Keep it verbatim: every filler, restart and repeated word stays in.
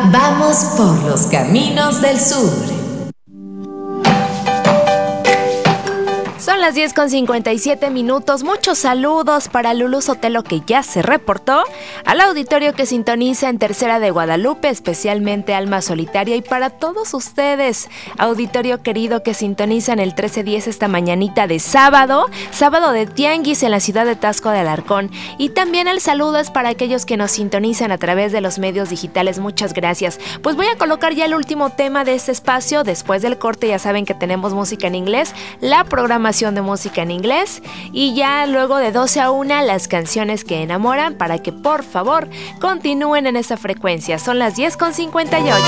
Vamos por los caminos del sur. Son las diez con cincuenta y siete minutos. Muchos saludos para Lulú Sotelo, que ya se reportó, al auditorio que sintoniza en Tercera de Guadalupe, especialmente Alma Solitaria, y para todos ustedes, auditorio querido que sintonizan el trece diez esta mañanita de sábado, sábado de Tianguis en la ciudad de Taxco de Alarcón. Y también el saludo es para aquellos que nos sintonizan a través de los medios digitales. Muchas gracias. Pues voy a colocar ya el último tema de este espacio. Después del corte ya saben que tenemos música en inglés, la programación de música en inglés, y ya luego de doce a una las canciones que enamoran, para que por favor continúen en esa frecuencia. Son las diez con cincuenta y ocho.